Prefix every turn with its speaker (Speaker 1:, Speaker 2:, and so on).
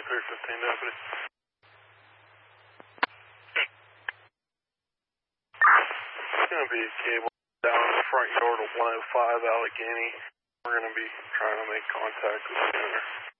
Speaker 1: 315 deputy. It's going to be a cable down in the front yard of 105 Allegheny. We're going to be trying to make contact with the center.